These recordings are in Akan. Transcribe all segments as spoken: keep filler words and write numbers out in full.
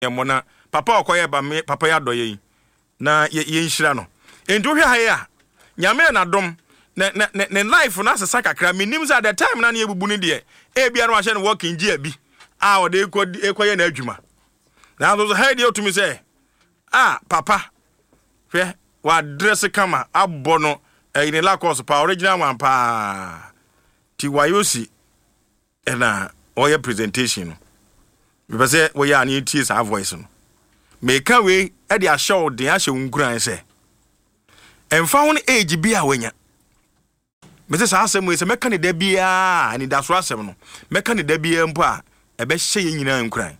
Yamona, Papa Okoye ba me, Papa ya doye. Na ye nhyira no. Ento hwe ha ya. Nyame na dom. Ne ne ne life na sesa kakra minim za the time na ne ebubu ne de. E bia no ahye no working gi abi. Ah o de ekọ ekoye na adwuma. Na so ha de otumi say, ah papa. Hwe wa dress kama abọ no e ne la course pa original one pa. Ti wayosi e na oye presentation no. Bi say we ya na tie sa voice no. Make we e de show de ahye unkuran say. Emfa won age bi a wanya. Me say sa asem we say meka ne da bia ani da so asem no. Meka ne da bia mpo a e be hye ye nyina unkuran.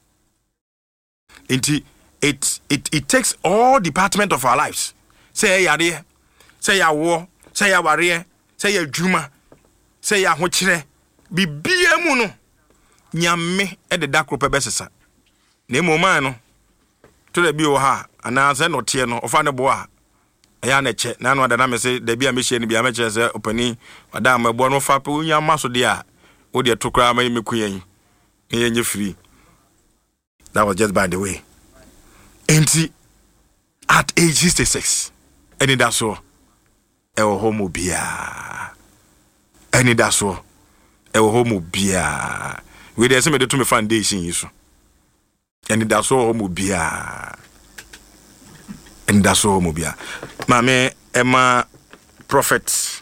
Inti it it it takes all department of our lives. Say ya de, say ya wo, say ya ware, say ya dwuma, say ya ho kire. Bibia mu no nyame e de da kropɛ besesa. Na emoman no to da bi wo ha ana se no tie no ofa ne bo a ya na che na no da na me se da bi a me hye ne bi a me che se opani wada ma bo no fa pe unya maso de a wo de tokra ma me kuyan me yenye free. That was just by the way. Enti at age sixty-six any that so e wo homo bia any that so e wo homo bia we dey say me to me foundation yi so any that so homo bia any that so homo bia mame Emma Prophet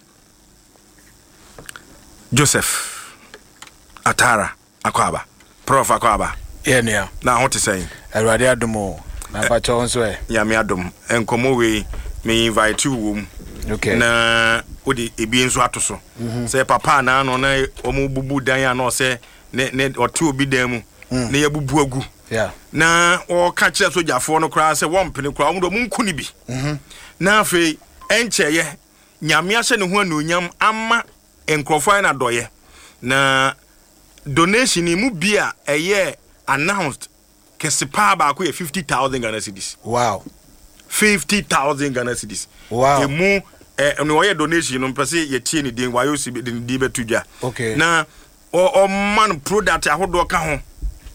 Joseph Atara Akwaba Prof Akwaba yeah yeah na what to say Erade adomo na pa cho nso e ya me adom enkomo we me invite you wom okay na odi ebi nso atoso say papa na no na omo bubu dan ya no say ne ne ote obi dan mu na ya bubu agu yeah na o ka kire sojafo no kra say won pene kra omo munku ni bi na afi enche ye nyame ahye ne ho anonyam ama enkrofo na doye na donation ni mu bia eye announced Kesipa ba ko fifty thousand Ghana cedis. Wow. fifty thousand Ghana cedis. Wow. Emu eh no ye donation no pese ye tie ni den wayo si den di betudwa. Okay. Na o o man product ahodo ka ho.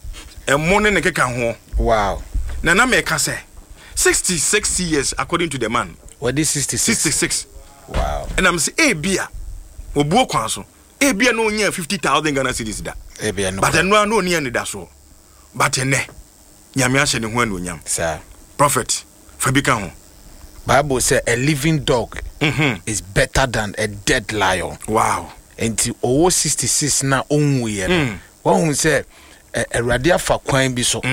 Emu ne ne keka ho. Wow. Na na me ka say sixty-six years according to the man. What is sixty-six? sixty-six. Wow. And I'm say e bia obuo kwan so. E bia no nya fifty thousand Ghana cedis da. E bia no. But no no nya ni da so. But ne nyame ahye ne ho anonyam sir prophet fabika ho Bible say a living dog mm-hmm. is better than a dead lion. Wow. Enti owo sixty-six na onwuye no won say Erade afa kwan bi so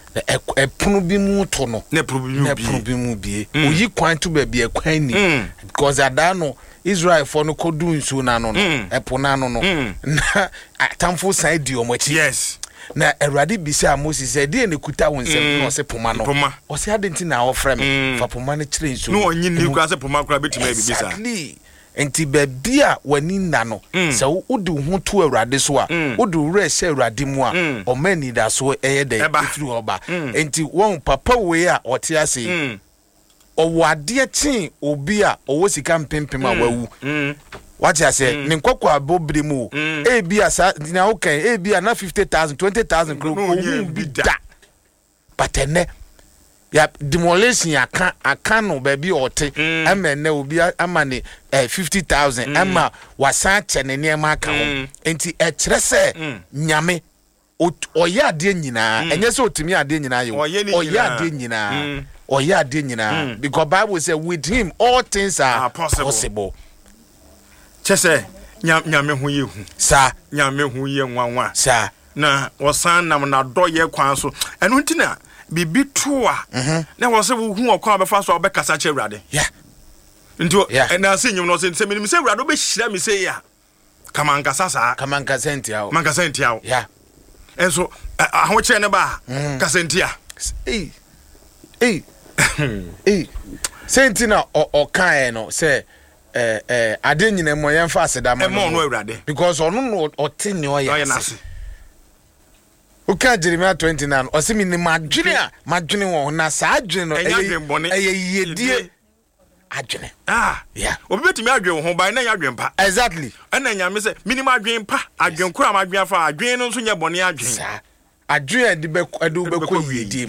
e punu bi mu to no na punu bi mu bie oyi kwan to ba bi e kwan ni because ada no Israel for no kodu nsu na no no e pona no no na atamfo side di omachi yes na Erade bi say Moses say dey ne kuta wonsem no se poma no o se adenti na ofre me fa poma ne kire nsu no onyi ni kwa se poma kura betima bi bisa exactly enti baabi a wani nna no se wodi ho to Erade so a wodi wura se Erade mu a o mani da so eye dey ifiri oba enti won papa we a ote ase o wade tin obi a o wosika mpempem a wawu what you say ne nkokwa bobre mu e bi asa na okay e bi na fifty thousand twenty thousand kro o bi da patene ya demolition aka aka no ba bi ote ama na obi ama ne fifty thousand ama wasa che ne ne ma aka ho enti e kire se nyame oya ade nyina enye se otimi ade nyina yo oya ade nyina oya ade nyina because Bible say with him all things are possible, possible. Chese nyame hu ye hu sa nyame hu ye nwanwa sa na wosan nam na doye kwan so eno ntina bibi to a na wo se wo hu okwa be fa so obekasa che Erade yeah nto na se nyum no se se me se Erade obehira me se ya kama nkasa sa kama nkasa ntia o mankasa ntia o yeah enso aho che ne ba kasa ntia eh eh eh sentina o kan no se eh eh ade nyina mo yen fa aseda ma no Erade because onu no otini o ya nase o ka Jeremiah twenty-nine o se mi ni madwene a madwene won na sa adwene no eye yedie adwene ah yeah obi betimi adwene ho ban na ya adwene pa exactly ana nyame se minimum adwene pa adwene kura ma adwene fa adwene no so nya bone adwene sa adwene de be adu be ko yedie